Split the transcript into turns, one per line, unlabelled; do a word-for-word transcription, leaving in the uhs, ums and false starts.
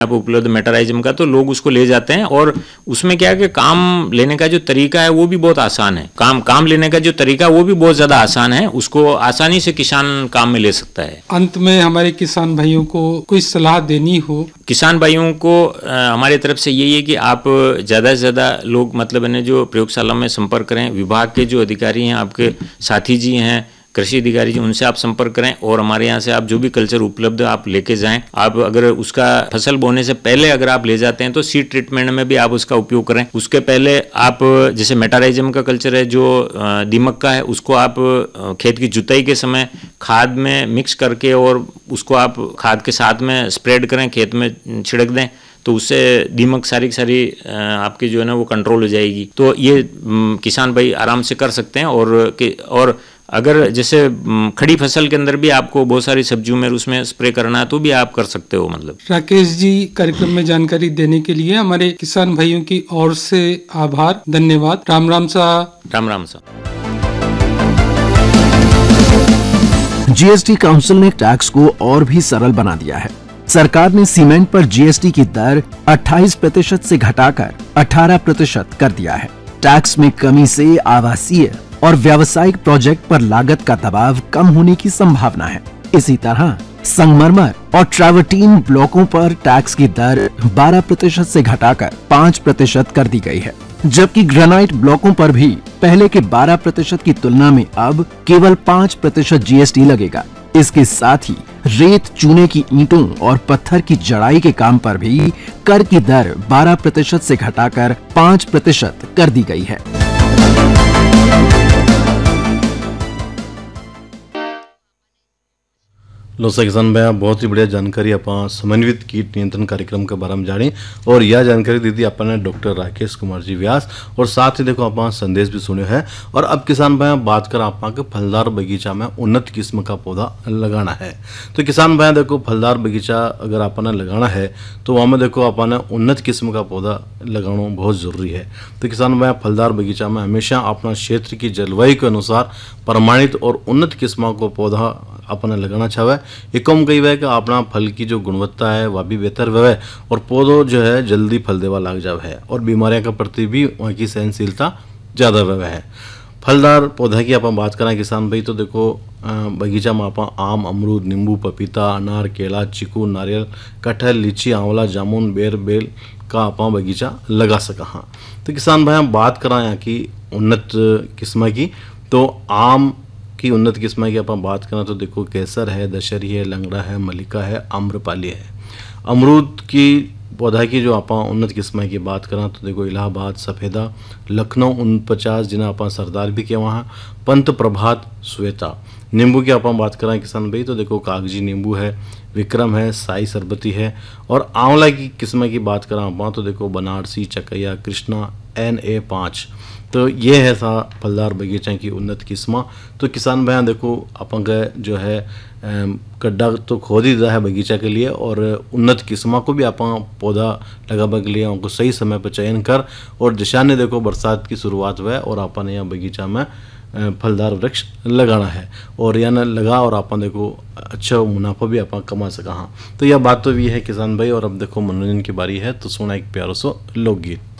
आप उपलब्ध मेटाराइज्म का, तो लोग उसको ले जाते हैं। और उसमें क्या है कि काम लेने का जो तरीका है वो भी बहुत आसान है, काम काम लेने का जो तरीका वो भी बहुत ज़्यादा आसान है, उसको आसानी से किसान काम में ले सकता है।
अंत में हमारे किसान भाइयों को कोई सलाह देनी हो?
किसान भाइयों को हमारी तरफ से यही है कि आप ज़्यादा से ज़्यादा लोग मतलब है जो प्रयोगशाला में संपर्क करें। विभाग के जो अधिकारी हैं, आपके साथी जी हैं, कृषि अधिकारी जी, उनसे आप संपर्क करें। और हमारे यहाँ से आप जो भी कल्चर उपलब्ध आप लेके जाएं। आप अगर उसका फसल बोने से पहले अगर आप ले जाते हैं तो सीड ट्रीटमेंट में भी आप उसका उपयोग करें। उसके पहले आप जैसे मेटाराइज्म का कल्चर है जो दीमक का है, उसको आप खेत की जुताई के समय खाद में मिक्स करके और उसको आप खाद के साथ में स्प्रेड करें, खेत में छिड़क दें, तो उससे दीमक सारी की सारी आपकी जो है ना वो कंट्रोल हो जाएगी। तो ये किसान भाई आराम से कर सकते हैं। और और अगर जैसे खड़ी फसल के अंदर भी आपको बहुत सारी सब्जियों में उसमें स्प्रे करना है तो भी आप कर सकते हो। मतलब
राकेश जी, कार्यक्रम में जानकारी देने के लिए हमारे किसान भाइयों की ओर से आभार, धन्यवाद। राम राम सा।
राम राम सा।
जीएसटी काउंसिल ने टैक्स को और भी सरल बना दिया है। सरकार ने सीमेंट पर जीएसटी की दर अट्ठाईस प्रतिशत से घटाकर अठारह प्रतिशत कर दिया है। टैक्स में कमी से आवासीय और व्यावसायिक प्रोजेक्ट पर लागत का दबाव कम होने की संभावना है। इसी तरह संगमरमर और ट्रैवर्टीन ब्लॉकों पर टैक्स की दर बारह प्रतिशत से घटाकर पाँच प्रतिशत कर दी गई है, जबकि ग्रेनाइट ब्लॉकों पर भी पहले के बारह प्रतिशत की तुलना में अब केवल पाँच प्रतिशत जीएसटी लगेगा। इसके साथ ही रेत, चूने की ईंटों और पत्थर की जड़ाई के काम पर भी कर की दर बारह प्रतिशत से घटाकर पाँच प्रतिशत कर दी गई है।
लोसा किसान भाई, बहुत ही बढ़िया जानकारी आप समन्वित कीट नियंत्रण कार्यक्रम के बारे में जानी, और यह जानकारी दी थी अपने डॉक्टर राकेश कुमार जी व्यास। और साथ ही देखो आप संदेश भी सुने हैं। और अब किसान भाई बात कर आप के फलदार बगीचा में उन्नत किस्म का पौधा लगाना है। तो किसान भाई देखो, फलदार बगीचा अगर आपने लगाना है तो वहाँ में देखो आपने उन्नत किस्म का पौधा लगाना बहुत ज़रूरी है। तो किसान भाई फलदार बगीचा में हमेशा अपना क्षेत्र की जलवायु के अनुसार प्रमाणित और उन्नत किस्मों को पौधा अपना लगाना चाहे। एक कम कही है कि अपना फल की जो गुणवत्ता है वह भी बेहतर वह, और पौधों जो है जल्दी फल देवा लग जावे है, और बीमारियों के प्रति भी वहाँ की सहनशीलता ज़्यादा वह है। फलदार पौधा की आप बात करें किसान भाई, तो देखो बगीचा में आप आम, अमरूद, नींबू, पपीता, अनार, केला, चीकू, नारियल, कटहल, लीची, आंवला, जामुन, बेर, बेल का आप बगीचा लगा सका। हाँ, तो किसान भाई हम बात करें यहाँ की उन्नत किस्म की, तो आम की उन्नत किस्म की आप बात करें तो देखो केसर है, दशहरी है, लंगड़ा है, मलिका है, आम्रपाली है। अमरूद की पौधा की जो आप उन्नत किस्म की बात करें तो देखो इलाहाबाद, सफ़ेदा, लखनऊ उनपचास, जिन्हें आप सरदार भी किया वहाँ, पंत प्रभात, श्वेता। नींबू की आप बात करें किसान भाई तो देखो कागजी नींबू है, विक्रम है, साई सरबती है। और आंवला की किस्म की बात करें आप तो देखो बनारसी, चकैया, कृष्णा, एन ए पाँच। तो ये है सा फलदार बगीचा की उन्नत किस्म। तो किसान भाई देखो अपन का जो है गड्ढा तो खोद ही दिया है बगीचा के लिए, और उन्नत किस्म को भी आप पौधा लगाने के लिए उनको सही समय पर चयन कर, और दिशा ने देखो बरसात की शुरुआत हुआ और अपन यहाँ बगीचा में फलदार वृक्ष लगाना है, और या न लगा और आप देखो अच्छा मुनाफा भी आप कमा सका। हाँ, तो यह बात तो भी है किसान भाई। और अब देखो मनोरंजन की बारी है, तो सुना एक प्यारा सो लोकगीत।